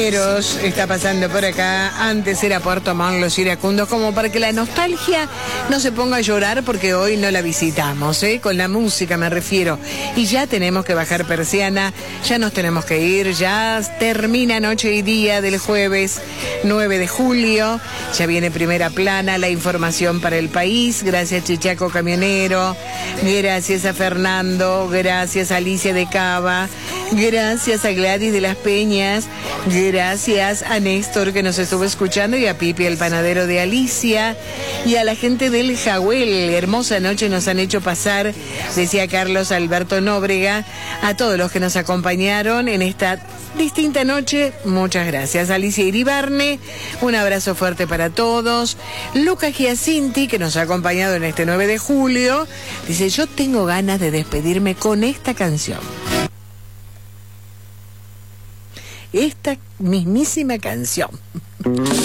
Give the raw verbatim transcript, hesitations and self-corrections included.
Eros está pasando por acá. Antes era Puerto Montt, Los Iracundos, como para que la nostalgia no se ponga a llorar porque hoy no la visitamos, ¿eh? Con la música me refiero. Y ya tenemos que bajar persiana, ya nos tenemos que ir, ya termina noche y día del jueves nueve de julio. Ya viene Primera Plana, la información para el país. Gracias Chichaco Camionero, gracias a Fernando, gracias a Alicia de Cava, gracias a Gladys de las Peñas, gracias a Néstor que nos estuvo escuchando y a Pipi el panadero de Alicia y a la gente del Jahuel. Hermosa noche nos han hecho pasar, decía Carlos Alberto Nóbrega, a todos los que nos acompañaron en esta distinta noche. Muchas gracias. Alicia Iribarne, un abrazo fuerte para todos. Lucas Giacinti, que nos ha acompañado en este nueve de julio, dice: yo tengo ganas de despedirme con esta canción. Esta mismísima canción.